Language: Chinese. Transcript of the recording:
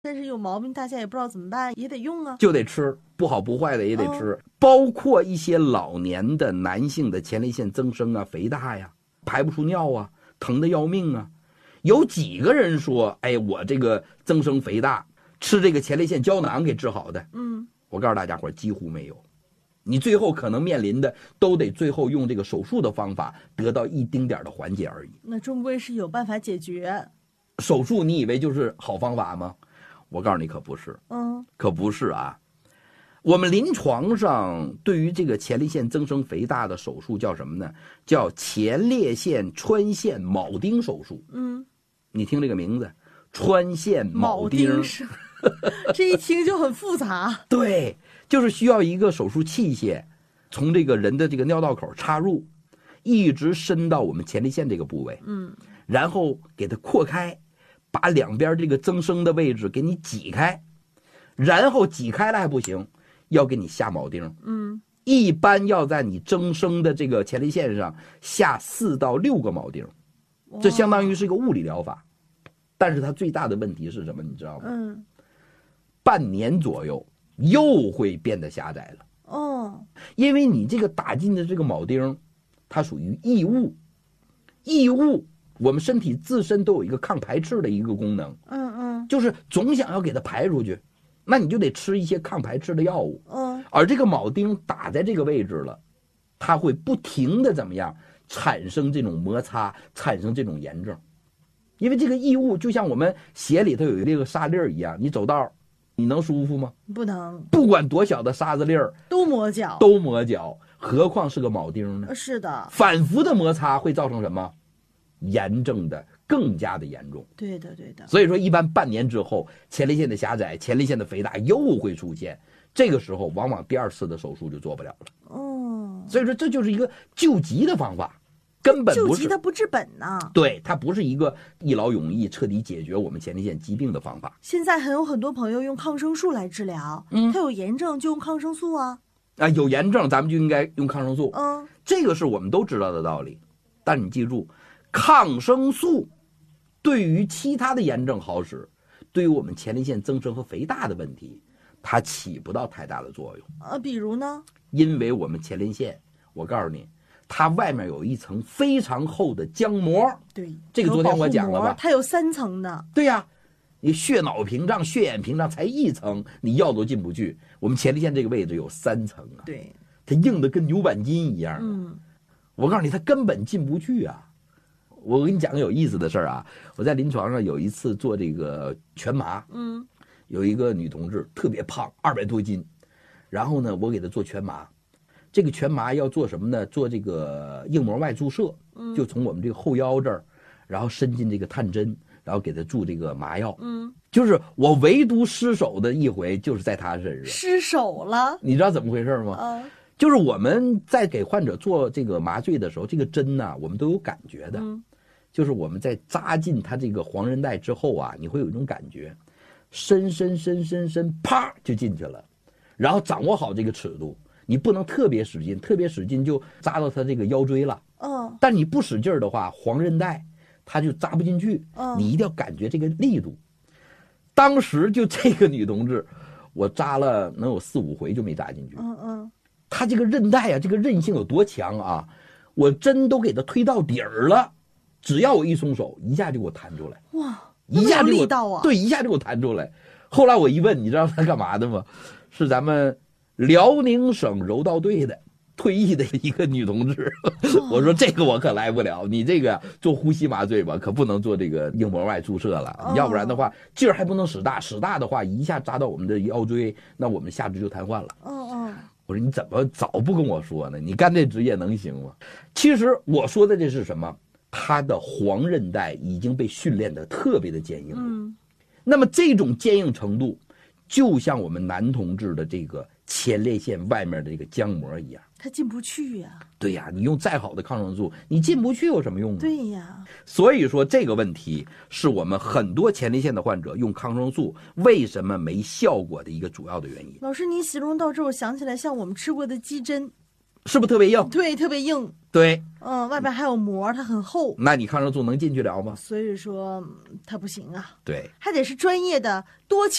但是有毛病，大家也不知道怎么办，也得用啊， 就得吃，不好不坏的也得吃。包括一些老年的男性的前列腺增生啊、肥大呀、排不出尿啊、疼得要命啊，有几个人说，哎，我这个增生肥大，吃这个前列腺胶囊给治好的？我告诉大家伙，几乎没有。你最后可能面临的都得最后用这个手术的方法得到一丁点的缓解而已。 那终归是有办法解决。 手术你以为就是好方法吗？我告诉你可不是，可不是啊。我们临床上对于这个前列腺增生肥大的手术叫什么呢？叫前列腺穿线铆钉手术。你听这个名字，穿线铆钉是这一听就很复杂。 对，就是需要一个手术器械从这个人的这个尿道口插入，一直伸到我们前列腺这个部位，然后给它扩开，把两边这个增生的位置给你挤开，然后挤开了还不行，要给你下铆钉。一般要在你增生的这个前列腺上下4到6个铆钉，这相当于是一个物理疗法。但是它最大的问题是什么？你知道吗？半年左右又会变得狭窄了。因为你这个打进的这个铆钉，它属于异物，异物我们身体自身都有一个抗排斥的一个功能，就是总想要给它排出去，那你就得吃一些抗排斥的药物，而这个铆钉打在这个位置了，它会不停的怎么样产生这种摩擦，产生这种炎症。因为这个异物就像我们鞋里头有这个沙粒一样，你走道你能舒服吗？ 不能， 不管多小的沙子粒儿都磨脚， 何况是个铆钉呢？ 是的， 反复的摩擦会造成什么？炎症的更加的严重。 对的。 所以说一般半年之后，前列腺的狭窄、前列腺的肥大又会出现，这个时候往往第2次的手术就做不了了。所以说这就是一个救急的方法，根本不是救急它不治本呐。 对，它不是一个一劳永逸彻底解决我们前列腺疾病的方法。 现在还有很多朋友用抗生素来治疗，他有炎症就用抗生素啊。 有炎症咱们就应该用抗生素，这个是我们都知道的道理。但你记住，抗生素对于其他的炎症好使，对于我们前列腺增生和肥大的问题，它起不到太大的作用。 比如呢？ 因为我们前列腺，我告诉你，它外面有一层非常厚的浆膜。 对， 这个昨天我讲了吧？ 它有3层的。 对呀，你血脑屏障、血眼屏障才1层，你药都进不去。我们前列腺这个位置有3层啊。 对， 它硬的跟牛板筋一样。我告诉你，它根本进不去啊。我跟你讲个有意思的事儿啊，我在临床上有一次做这个全麻，有一个女同志特别胖，200多斤，然后呢，我给她做全麻。这个全麻要做什么呢？做这个硬膜外注射，就从我们这个后腰这儿，然后伸进这个探针，然后给她注这个麻药。就是我唯独失手的一回，就是在她身上失手了。 你知道怎么回事吗？就是我们在给患者做这个麻醉的时候，这个针呢，我们都有感觉的。就是我们在扎进它这个黄韧带之后啊，你会有一种感觉，伸，啪就进去了，然后掌握好这个尺度，你不能特别使劲，特别使劲就扎到它这个腰椎了。但你不使劲的话，黄韧带它就扎不进去。你一定要感觉这个力度。当时就这个女同志，我扎了能有4、5回就没扎进去。她这个韧带啊，这个韧性有多强啊！我针都给她推到底儿了。只要我一松手，一下就给我弹出来。 哇， 一下就力道啊！ 对，一下就给我弹出来。后来我一问，你知道他干嘛的吗？是咱们辽宁省柔道队的退役的一个女同志。我说这个我可来不了，你这个做呼吸麻醉吧，可不能做这个硬膜外注射了。要不然的话，劲儿还不能使大，使大的话一下扎到我们的腰椎，那我们下肢就瘫痪了。我说你怎么早不跟我说呢？你干这职业能行吗？其实我说的这是什么？它的黄韧带已经被训练得特别的坚硬。那么这种坚硬程度，就像我们男同志的这个前列腺外面的这个浆膜一样， 它进不去呀。 对呀，你用再好的抗生素，你进不去有什么用呢？ 对呀。 所以说这个问题是我们很多前列腺的患者用抗生素为什么没效果的一个主要的原因。 老师，您形容到这，我想起来像我们吃过的鸡胗。 是不是特别硬？ 对，特别硬。 对， 外边还有膜，它很厚。 那你抗生素能进去了吗？ 所以说它不行啊。 对， 还得是专业的多